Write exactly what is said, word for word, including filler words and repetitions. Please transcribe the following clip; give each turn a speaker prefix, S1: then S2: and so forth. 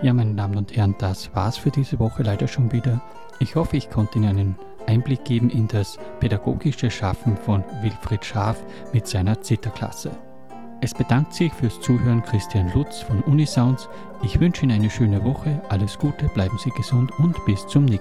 S1: Ja, meine Damen und Herren, das war's für diese Woche leider schon wieder. Ich hoffe, ich konnte Ihnen einen Einblick geben in das pädagogische Schaffen von Wilfried Schaaf mit seiner Zitherklasse. Es bedankt sich fürs Zuhören Christian Lutz von Unisounds. Ich wünsche Ihnen eine schöne Woche, alles Gute, bleiben Sie gesund und bis zum nächsten Mal.